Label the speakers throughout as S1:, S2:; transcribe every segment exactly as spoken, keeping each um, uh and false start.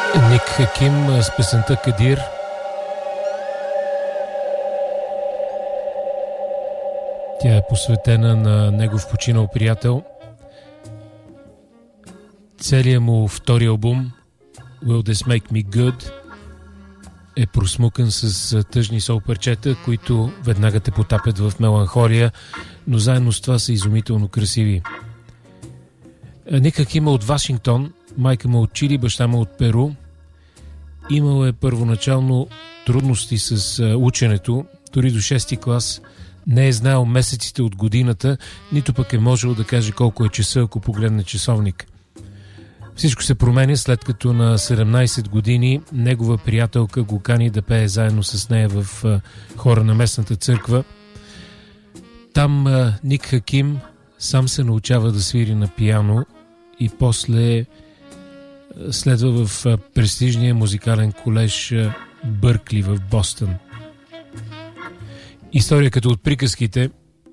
S1: Ник Хаким с песента Кадир. Тя е посветена на негов починал приятел. Целият му втори албум Will This Make Me Good е просмукан с тъжни сол парчета, които веднага те потапят в меланхолия, но заедно с това са изумително красиви. Ник Хаким е от Вашингтон, майка му от Чили, баща му от Перу. Имал е първоначално трудности с ученето, дори до шести клас не е знаел месеците от годината, нито пък е можел да каже колко е часа, ако погледне часовник. Всичко се променя след като на седемнайсет години негова приятелка го кани да пее заедно с нея в хора на местната църква. Там Ник Хаким сам се научава да свири на пиано и после следва в престижния музикален колеж Бъркли в Бостън. История като от приказките.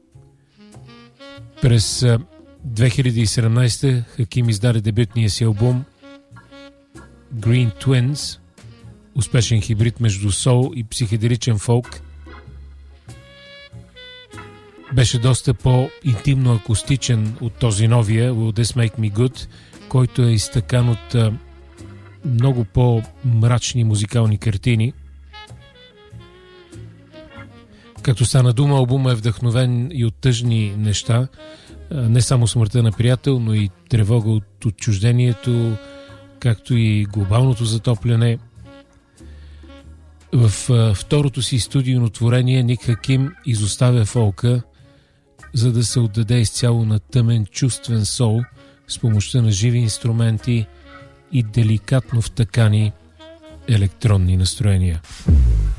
S1: През две хиляди и седемнайсета Хаким издаде дебютния си албум Green Twins, успешен хибрид между соул и психоделичен фолк. Беше доста по-интимно акустичен от този новия Will This Make Me Good, който е изтъкан от а, много по-мрачни музикални картини. Като стана дума, албума е вдъхновен и от тъжни неща, не само смъртта на приятел, но и тревога от отчуждението, както и глобалното затопляне. В второто си студийно творение Ник Хаким изоставя фолка, за да се отдаде изцяло на тъмен чувствен сол с помощта на живи инструменти и деликатно втъкани електронни настроения.